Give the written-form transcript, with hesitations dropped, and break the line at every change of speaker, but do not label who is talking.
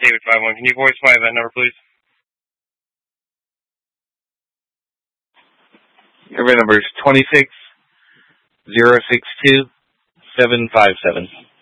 David 51. Can you voice my event number, please?
Event number is 26062-757.